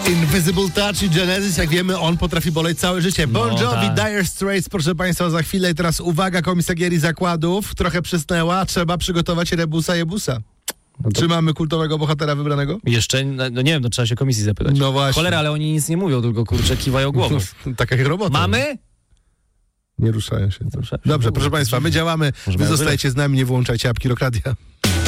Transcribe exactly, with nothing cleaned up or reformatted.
Invisible Touch i Genesis, jak wiemy, on potrafi boleć całe życie. Bon No, Jovi, tak. Dire Straits, proszę Państwa, za chwilę. I teraz uwaga, komisja Gieri Zakładów trochę przysnęła, trzeba przygotować rebusa jebusa. No to... Czy mamy kultowego bohatera wybranego? Jeszcze, no nie wiem, no trzeba się komisji zapytać. No właśnie. Cholera, ale oni nic nie mówią, tylko kurczę kiwają głową. Taka jak robota. Mamy? Nie ruszają się. Ruszają się. Dobrze, proszę Państwa, my działamy. Możemy Wy zostajecie z nami, nie wyłączajcie apki Rock Radia.